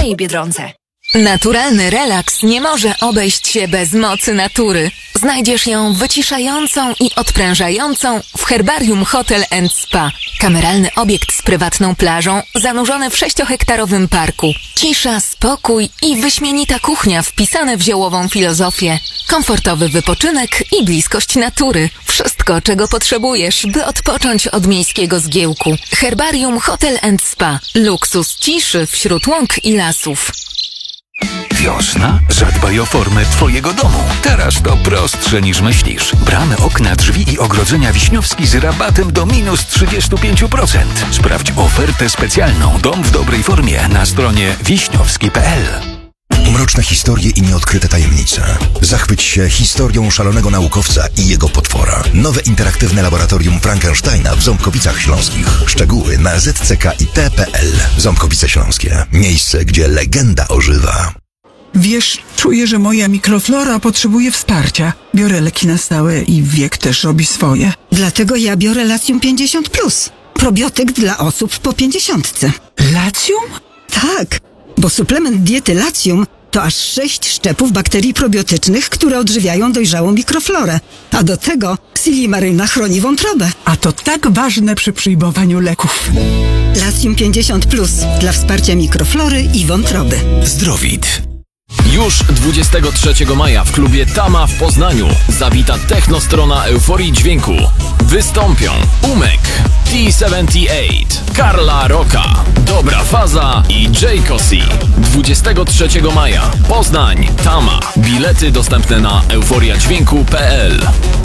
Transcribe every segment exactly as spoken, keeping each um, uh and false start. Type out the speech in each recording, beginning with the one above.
Twojej Biedronce. Naturalny relaks nie może obejść się bez mocy natury. Znajdziesz ją wyciszającą i odprężającą w Herbarium Hotel and Spa. Kameralny obiekt z prywatną plażą, zanurzony w sześciohektarowym parku. Cisza, spokój i wyśmienita kuchnia wpisane w ziołową filozofię. Komfortowy wypoczynek i bliskość natury. Wszystko, czego potrzebujesz, by odpocząć od miejskiego zgiełku. Herbarium Hotel and Spa. Luksus ciszy wśród łąk i lasów. Wiosna? Zadbaj o formę Twojego domu. Teraz to prostsze niż myślisz. Bramy, okna, drzwi i ogrodzenia Wiśniowski z rabatem do minus trzydzieści pięć procent. Sprawdź ofertę specjalną Dom w dobrej formie na stronie wiśniowski kropka p l. Mroczne historie i nieodkryte tajemnice. Zachwyć się historią szalonego naukowca i jego potwora. Nowe interaktywne laboratorium Frankensteina w Ząbkowicach Śląskich. Szczegóły na z c k i t kropka p l. Ząbkowice Śląskie. Miejsce, gdzie legenda ożywa. Wiesz, czuję, że moja mikroflora potrzebuje wsparcia. Biorę leki na stałe i wiek też robi swoje. Dlatego ja biorę Latium pięćdziesiąt plus. Probiotyk dla osób po pięćdziesiątce. Latium? Tak, bo suplement diety Latium to aż sześć szczepów bakterii probiotycznych, które odżywiają dojrzałą mikroflorę. A do tego Silimaryna chroni wątrobę. A to tak ważne przy przyjmowaniu leków. Latium pięćdziesiąt plus dla wsparcia mikroflory i wątroby. Zdrowit. Już dwudziestego trzeciego maja w klubie Tama w Poznaniu zawita technostrona euforii dźwięku. Wystąpią Umek, T siedemdziesiąt osiem, Karla Rocka, Dobra Faza i Jaycosy. dwudziestego trzeciego maja Poznań, Tama. Bilety dostępne na euforia dźwięku kropka p l.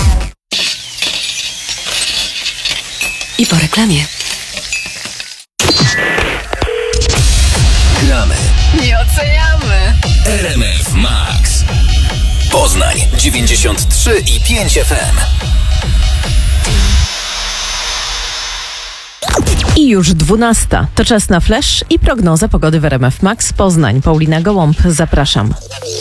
I po reklamie. Gramy. Nie oceniamy. R M F Max. Poznań dziewięćdziesiąt trzy i pięć F M. I już dwunasta. To czas na flash i prognozę pogody w R M F Max Poznań. Paulina Gołąb, zapraszam.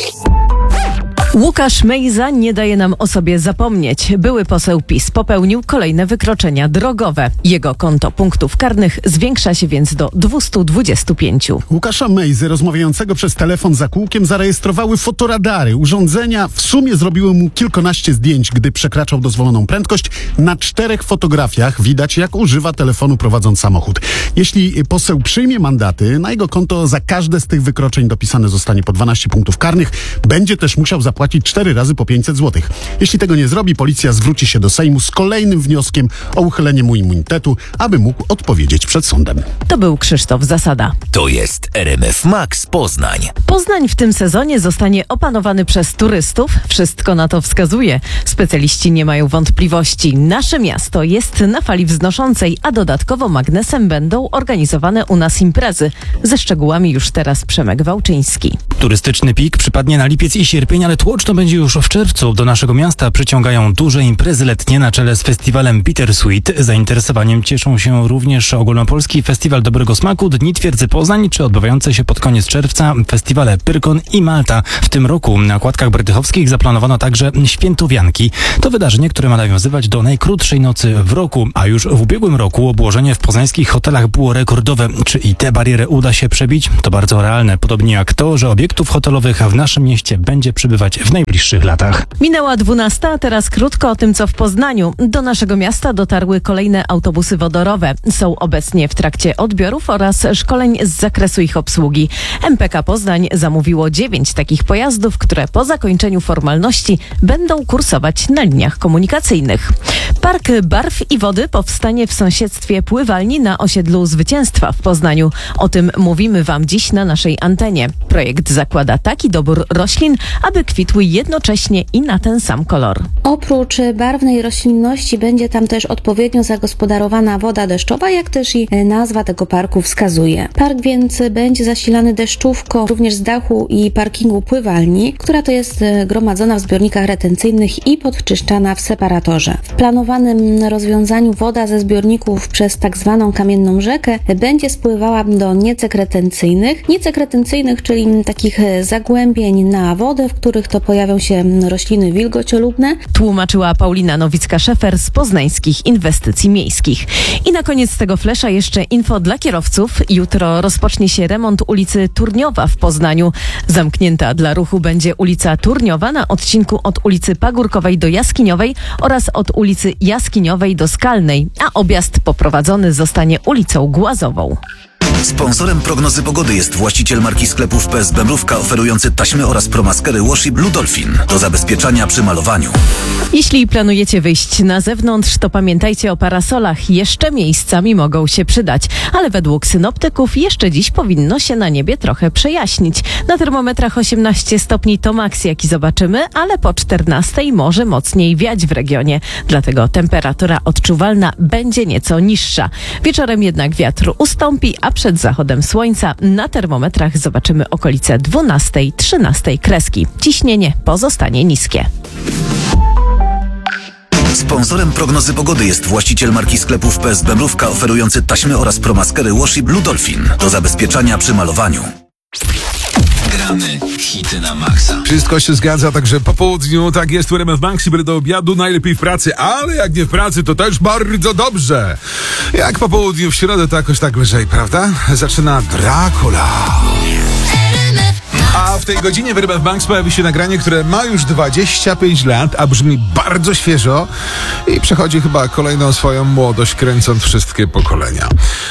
Łukasz Mejza nie daje nam o sobie zapomnieć. Były poseł PiS popełnił kolejne wykroczenia drogowe. Jego konto punktów karnych zwiększa się więc do dwieście dwadzieścia pięć. Łukasza Mejzy rozmawiającego przez telefon za kółkiem zarejestrowały fotoradary. Urządzenia w sumie zrobiły mu kilkanaście zdjęć, gdy przekraczał dozwoloną prędkość. Na czterech fotografiach widać, jak używa telefonu prowadząc samochód. Jeśli poseł przyjmie mandaty, na jego konto za każde z tych wykroczeń dopisane zostanie po dwanaście punktów karnych. Będzie też musiał zapłacić płacić cztery razy po pięćset złotych. Jeśli tego nie zrobi, policja zwróci się do Sejmu z kolejnym wnioskiem o uchylenie mu immunitetu, aby mógł odpowiedzieć przed sądem. To był Krzysztof Zasada. To jest R M F Max Poznań. Poznań w tym sezonie zostanie opanowany przez turystów. Wszystko na to wskazuje. Specjaliści nie mają wątpliwości. Nasze miasto jest na fali wznoszącej, a dodatkowo magnesem będą organizowane u nas imprezy. Ze szczegółami już teraz Przemek Wałczyński. Turystyczny pik przypadnie na lipiec i sierpień, ale tłoczno będzie już w czerwcu. Do naszego miasta przyciągają duże imprezy letnie na czele z festiwalem Bittersweet. Zainteresowaniem cieszą się również Ogólnopolski Festiwal Dobrego Smaku, Dni Twierdzy Poznań, czy odbywające się pod koniec czerwca festiwale Pyrkon i Malta. W tym roku na Kładkach Brytychowskich zaplanowano także Świętowianki. To wydarzenie, które ma nawiązywać do najkrótszej nocy w roku, a już w ubiegłym roku obłożenie w poznańskich hotelach było rekordowe. Czy i tę barierę uda się przebić? To bardzo realne, podobnie jak to, że obiektów hotelowych w naszym mieście będzie przybywać w najbliższych latach. Minęła dwunasta, a teraz krótko o tym, co w Poznaniu. Do naszego miasta dotarły kolejne autobusy wodorowe. Są obecnie w trakcie odbiorów oraz szkoleń z zakresu ich obsługi. M P K Poznań zamówiło dziewięć takich pojazdów, które po zakończeniu formalności będą kursować na liniach komunikacyjnych. Park Barw i Wody powstanie w sąsiedztwie pływalni na osiedlu Zwycięstwa w Poznaniu. O tym mówimy Wam dziś na naszej antenie. Projekt zakłada taki dobór roślin, aby kwitły jednocześnie i na ten sam kolor. Oprócz barwnej roślinności będzie tam też odpowiednio zagospodarowana woda deszczowa, jak też i nazwa tego parku wskazuje. Park więc będzie zasilany deszczówką również z dachu i parkingu pływalni, która to jest gromadzona w zbiornikach retencyjnych i podczyszczana w separatorze. W planowanym rozwiązaniu woda ze zbiorników przez tak zwaną kamienną rzekę będzie spływała do niecek retencyjnych. Niecek retencyjnych, czyli takich takich zagłębień na wodę, w których to pojawią się rośliny wilgociolubne. Tłumaczyła Paulina Nowicka-Szefer z Poznańskich Inwestycji Miejskich. I na koniec tego flesza jeszcze info dla kierowców. Jutro rozpocznie się remont ulicy Turniowa w Poznaniu. Zamknięta dla ruchu będzie ulica Turniowa na odcinku od ulicy Pagórkowej do Jaskiniowej oraz od ulicy Jaskiniowej do Skalnej, a objazd poprowadzony zostanie ulicą Głazową. Sponsorem prognozy pogody jest właściciel marki sklepów P S B Mrówka, oferujący taśmy oraz promaskery Wash i Blue Dolphin do zabezpieczania przy malowaniu. Jeśli planujecie wyjść na zewnątrz, to pamiętajcie o parasolach. Jeszcze miejscami mogą się przydać, ale według synoptyków jeszcze dziś powinno się na niebie trochę przejaśnić. Na termometrach osiemnaście stopni to maks, jaki zobaczymy, ale po czternastej może mocniej wiać w regionie. Dlatego temperatura odczuwalna będzie nieco niższa. Wieczorem jednak wiatr ustąpi, a przed zachodem słońca na termometrach zobaczymy okolice dwunastej trzynastej kreski. Ciśnienie pozostanie niskie. Sponsorem prognozy pogody jest właściciel marki sklepów P S B Mrówka, oferujący taśmy oraz promaskery Wash i Blue Dolphin do zabezpieczania przy malowaniu. Gramy hity na maksa. Wszystko się zgadza, także po południu tak jest u R M F Max i do obiadu, najlepiej w pracy, ale jak nie w pracy, to też bardzo dobrze. Jak po południu w środę, to jakoś tak lżej, prawda? Zaczyna Dracula. A w tej godzinie w R M F Max pojawi się nagranie, które ma już dwadzieścia pięć lat, a brzmi bardzo świeżo i przechodzi chyba kolejną swoją młodość, kręcąc wszystkie pokolenia.